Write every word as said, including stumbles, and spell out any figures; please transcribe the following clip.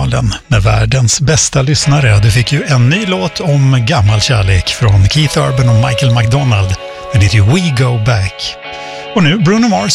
kanalen med världens bästa lyssnare. Du fick ju en ny låt om gammal kärlek från Keith Urban och Michael McDonald. Den heter ju We Go Back. Och nu Bruno Mars